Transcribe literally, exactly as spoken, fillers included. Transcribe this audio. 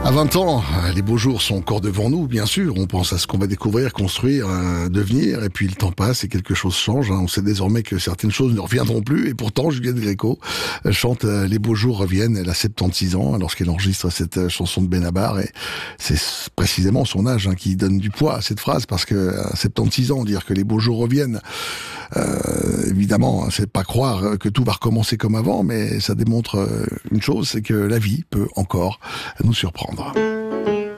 À vingt ans, les beaux jours sont encore devant nous, bien sûr. On pense à ce qu'on va découvrir, construire, euh, devenir. Et puis le temps passe et quelque chose change. Hein. On sait désormais que certaines choses ne reviendront plus. Et pourtant, Juliette Gréco euh, chante euh, Les beaux jours reviennent. Elle a soixante-seize ans lorsqu'elle enregistre cette euh, chanson de Benabar. Et c'est précisément son âge hein, qui donne du poids à cette phrase. Parce que à soixante-seize ans, dire que les beaux jours reviennent, euh, évidemment, c'est pas croire que tout va recommencer comme avant. Mais ça démontre euh, une chose, c'est que la vie peut encore nous surprendre.